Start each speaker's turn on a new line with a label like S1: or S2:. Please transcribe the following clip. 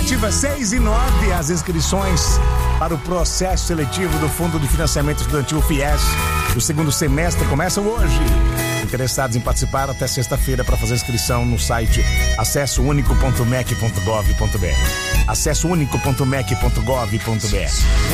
S1: Educativa 6 e 9, as inscrições para o processo seletivo do Fundo de Financiamento Estudantil FIES do segundo semestre começam hoje. Interessados em participar até sexta-feira para fazer inscrição no site acessounico.mec.gov.br. acessounico.mec.gov.br.